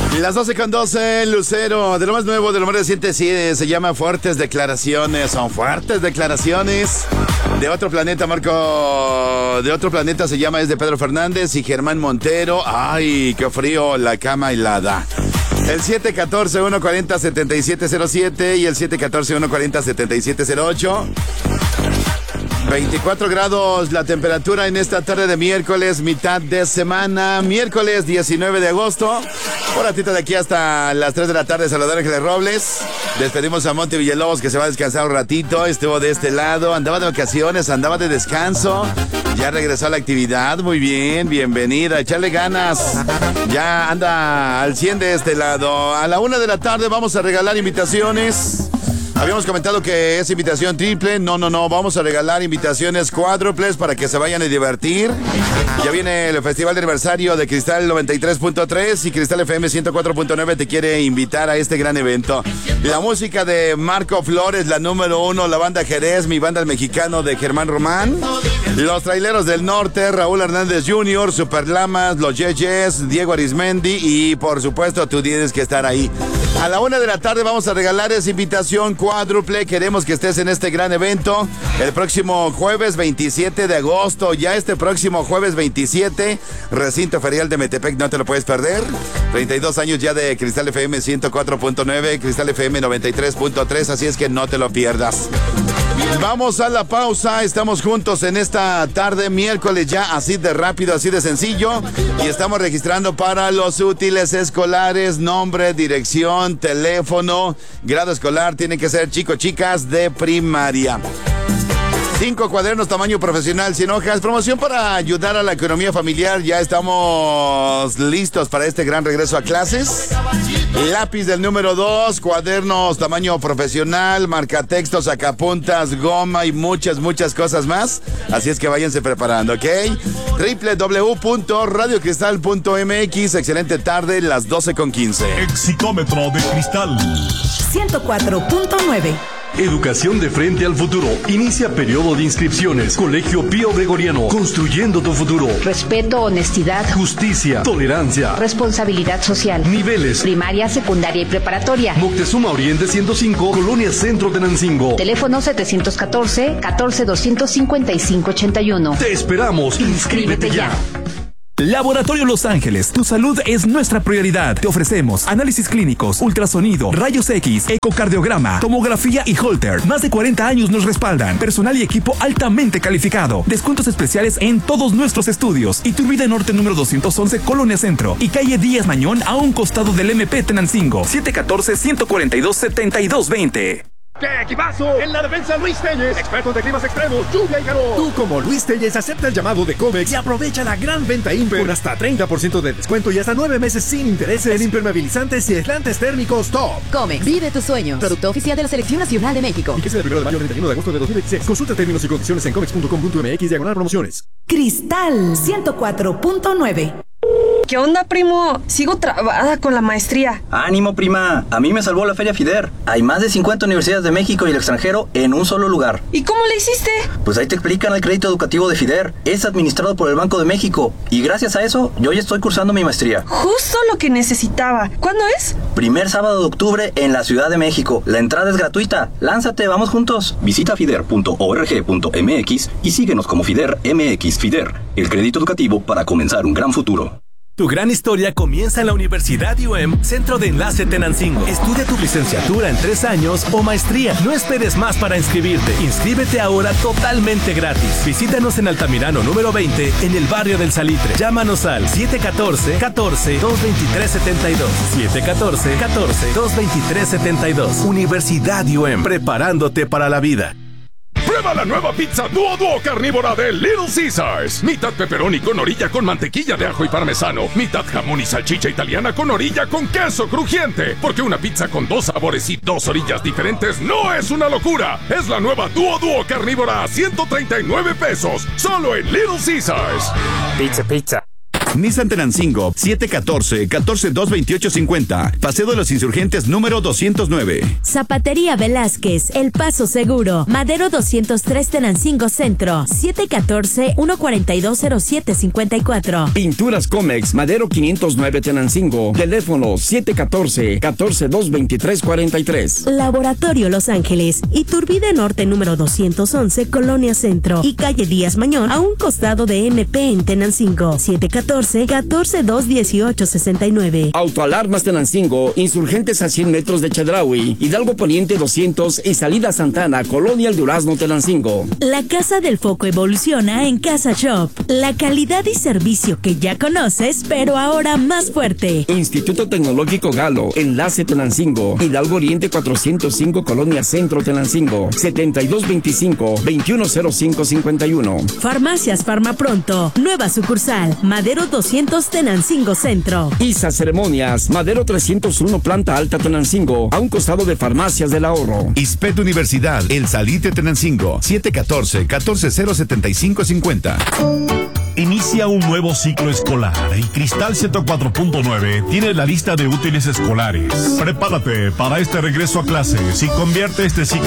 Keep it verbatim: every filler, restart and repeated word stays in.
Las doce con doce, Lucero, de lo más nuevo, de lo más reciente, sí, se llama Fuertes Declaraciones. Son fuertes declaraciones de otro planeta, Marco. De otro planeta se llama, es de Pedro Fernández y Germán Montero. Ay, qué frío, la cama helada. El siete uno cuatro, uno cuatro cero, siete siete cero siete y el siete uno cuatro, uno cuatro cero, siete siete cero ocho. veinticuatro grados la temperatura en esta tarde de miércoles, mitad de semana, miércoles diecinueve de agosto. Por ratito de aquí hasta las tres de la tarde, saludar a Ángeles Robles. Despedimos a Monte Villalobos, que se va a descansar un ratito. Estuvo de este lado, andaba de vacaciones, andaba de descanso. Ya regresó a la actividad, muy bien, bienvenida, echarle ganas. Ya anda al cien de este lado. A la una de la tarde vamos a regalar invitaciones. Habíamos comentado que es invitación triple. No, no, no. Vamos a regalar invitaciones cuádruples para que se vayan a divertir. Ya viene el Festival de Aniversario de Cristal noventa y tres punto tres y Cristal F M ciento cuatro punto nueve te quiere invitar a este gran evento. La música de Marco Flores, la número uno, la banda Jerez, mi banda el mexicano de Germán Román. Los Traileros del Norte, Raúl Hernández junior, Super Lamas, Los Yeyes, Diego Arismendi y por supuesto tú tienes que estar ahí. A la una de la tarde vamos a regalar esa invitación cuádruple. Queremos que estés en este gran evento el próximo jueves veintisiete de agosto. Ya este próximo jueves veintisiete, recinto ferial de Metepec, no te lo puedes perder. treinta y dos años ya de Cristal F M ciento cuatro punto nueve, Cristal F M noventa y tres punto tres, así es que no te lo pierdas. Vamos a la pausa, estamos juntos en esta tarde, miércoles ya, así de rápido, así de sencillo. Y estamos registrando para los útiles escolares, nombre, dirección, teléfono, grado escolar, tienen que ser chicos, chicas de primaria. Cinco cuadernos tamaño profesional, sin hojas, promoción para ayudar a la economía familiar. Ya estamos listos para este gran regreso a clases. Lápiz del número dos, cuadernos tamaño profesional, marcatextos, sacapuntas, goma y muchas, muchas cosas más. Así es que váyanse preparando, ¿ok? doble u doble u doble u punto radio cristal punto m x. Excelente tarde, las doce con quince. Exicómetro de cristal ciento cuatro punto nueve. Educación de frente al futuro. Inicia periodo de inscripciones. Colegio Pío Gregoriano. Construyendo tu futuro. Respeto, honestidad, justicia, tolerancia, responsabilidad social. Niveles: primaria, secundaria y preparatoria. Moctezuma Oriente ciento cinco, Colonia Centro de Nancingo. Teléfono setecientos catorce, catorce, doscientos cincuenta y cinco ochenta y uno. Te esperamos. Inscríbete ya. Laboratorio Los Ángeles, tu salud es nuestra prioridad. Te ofrecemos análisis clínicos, ultrasonido, rayos X, ecocardiograma, tomografía y Holter. Más de cuarenta años nos respaldan. Personal y equipo altamente calificado. Descuentos especiales en todos nuestros estudios. Iturbide Norte número doscientos once, Colonia Centro. Y calle Díaz Mañón a un costado del M P Tenancingo. siete uno cuatro, uno cuatro dos, siete dos dos cero. ¡Qué equipazo! En la defensa, Luis Telles, expertos de climas extremos, lluvia y calor. Tú, como Luis Telles, acepta el llamado de Comex y aprovecha la gran venta Imper con hasta treinta por ciento de descuento y hasta nueve meses sin intereses en impermeabilizantes y aislantes térmicos top. Comex, vive tus sueños. Producto oficial de la Selección Nacional de México. Y que sea del primero de mayo al treinta y uno de agosto de dos mil veintiséis. Consulta términos y condiciones en comex punto com punto m x diagonal promociones. Cristal ciento cuatro punto nueve. ¿Qué onda, primo? Sigo trabada con la maestría. Ánimo, prima. A mí me salvó la Feria FIDER. Hay más de cincuenta universidades de México y el extranjero en un solo lugar. ¿Y cómo le hiciste? Pues ahí te explican el crédito educativo de FIDER. Es administrado por el Banco de México. Y gracias a eso, yo ya estoy cursando mi maestría. Justo lo que necesitaba. ¿Cuándo es? Primer sábado de octubre en la Ciudad de México. La entrada es gratuita. Lánzate, vamos juntos. Visita fider punto org punto m x y síguenos como FIDER M X. FIDER, el crédito educativo para comenzar un gran futuro. Tu gran historia comienza en la Universidad U E M, Centro de Enlace Tenancingo. Estudia tu licenciatura en tres años o maestría. No esperes más para inscribirte. Inscríbete ahora totalmente gratis. Visítanos en Altamirano número veinte, en el barrio del Salitre. Llámanos al siete uno cuatro, catorce, dos veintitrés setenta y dos. siete uno cuatro, catorce, dos veintitrés setenta y dos. Universidad U E M, preparándote para la vida. Prueba la nueva pizza Duo Duo carnívora de Little Caesars. Mitad pepperoni con orilla con mantequilla de ajo y parmesano. Mitad jamón y salchicha italiana con orilla con queso crujiente. Porque una pizza con dos sabores y dos orillas diferentes no es una locura. Es la nueva Duo Duo carnívora a ciento treinta y nueve pesos. Solo en Little Caesars. Pizza, pizza. Nissan Tenancingo, siete uno cuatro, uno cuatro dos dos ocho cinco cero. Paseo de los Insurgentes número doscientos nueve. Zapatería Velázquez, El Paso Seguro, Madero doscientos tres Tenancingo Centro, siete uno cuatro, uno cuatro dos cero siete cinco cuatro. Pinturas Comex, Madero quinientos nueve Tenancingo, teléfono siete uno cuatro, uno cuatro dos dos tres cuatro tres. Laboratorio Los Ángeles, Iturbide Norte número doscientos once, Colonia Centro y calle Díaz Mañón, a un costado de M P en Tenancingo, siete uno cuatro, uno cuatro dos uno ocho seis nueve. Autoalarmas Tenancingo, Insurgentes a cien metros de Chedraui, Hidalgo Poniente doscientos y Salida Santana, Colonia El Durazno Tenancingo. La Casa del Foco evoluciona en Casa Shop, la calidad y servicio que ya conoces, pero ahora más fuerte. Instituto Tecnológico Galo, Enlace Tenancingo, Hidalgo Oriente cuatrocientos cinco, Colonia Centro Tenancingo, setenta y dos veinticinco, veintiuno cero cinco cincuenta y uno. Farmacias Farmapronto, nueva sucursal, Madero doscientos Tenancingo Centro. ISA Ceremonias, Madero trescientos uno, Planta Alta Tenancingo, a un costado de Farmacias del Ahorro. ISPET Universidad, El Salite Tenancingo, siete uno cuatro, uno cuatro cero siete cinco cinco cero. Inicia un nuevo ciclo escolar y Cristal ciento cuatro punto nueve tiene la lista de útiles escolares. Prepárate para este regreso a clases y convierte este ciclo